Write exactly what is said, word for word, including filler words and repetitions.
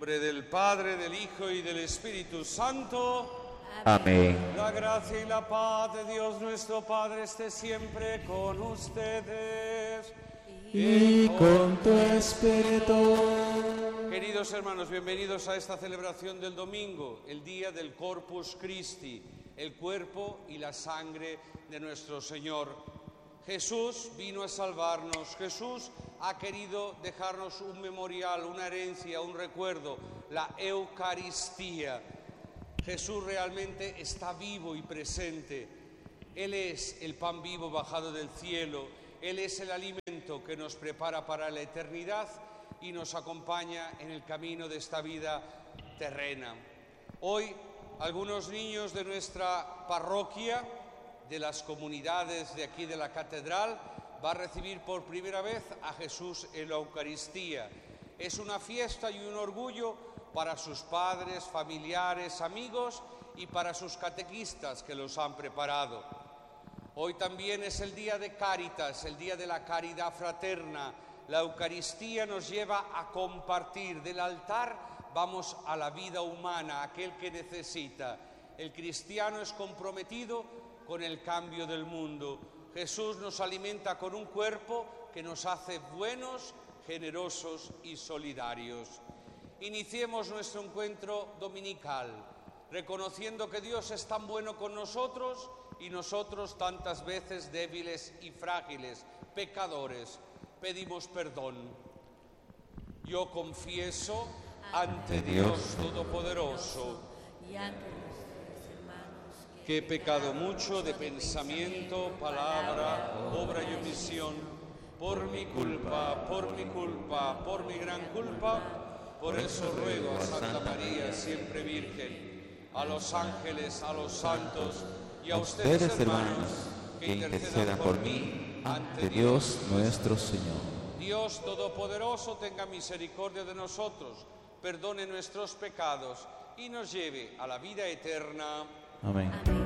nombre del Padre, del Hijo y del Espíritu Santo. Amén. La gracia y la paz de Dios nuestro Padre esté siempre con ustedes. Y con tu espíritu. Queridos hermanos, bienvenidos a esta celebración del domingo, el día del Corpus Christi, el cuerpo y la sangre de nuestro Señor. Jesús vino a salvarnos, Jesús ha querido dejarnos un memorial, una herencia, un recuerdo, la Eucaristía. Jesús realmente está vivo y presente. Él es el pan vivo bajado del cielo, Él es el alimento que nos prepara para la eternidad y nos acompaña en el camino de esta vida terrena. Hoy, algunos niños de nuestra parroquia, de las comunidades de aquí de la catedral, va a recibir por primera vez a Jesús en la Eucaristía. Es una fiesta y un orgullo para sus padres, familiares, amigos y para sus catequistas que los han preparado. Hoy también es el día de Cáritas, el día de la caridad fraterna. La Eucaristía nos lleva a compartir. Del altar vamos a la vida humana, aquel que necesita. El cristiano es comprometido con el cambio del mundo. Jesús nos alimenta con un cuerpo que nos hace buenos, generosos y solidarios. Iniciemos nuestro encuentro dominical, reconociendo que Dios es tan bueno con nosotros y nosotros tantas veces débiles y frágiles, pecadores, pedimos perdón. Yo confieso ante Dios Todopoderoso y ante nuestros hermanos que he pecado mucho de pensamiento, palabra, obra y omisión, por mi culpa, por mi culpa, por mi gran culpa. Por eso ruego a Santa María, siempre Virgen, a los ángeles, a los santos y a ustedes, hermanos, que intercedan por mí ante Dios nuestro Señor. Dios Todopoderoso tenga misericordia de nosotros, perdone nuestros pecados y nos lleve a la vida eterna. Amén. Amén.